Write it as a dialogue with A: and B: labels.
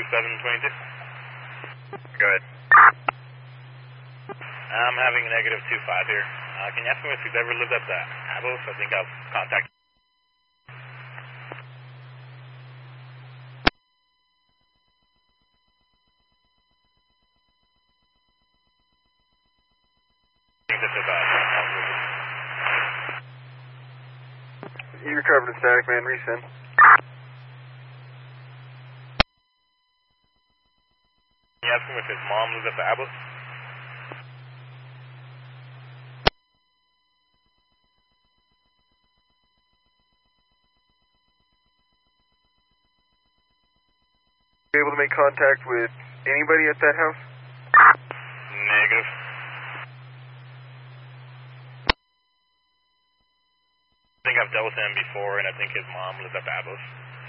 A: 722.
B: Go ahead.
A: I'm having a negative 25 here. Can you ask me if he's ever lived at the Abos? I think I'll contact.
B: You recovered a static, man. Resend.
A: Can you ask him if his mom lives at the Abos?
B: Be able to make contact with anybody at that house?
A: Negative. I think I've dealt with him before, and I think his mom lives at the Abos.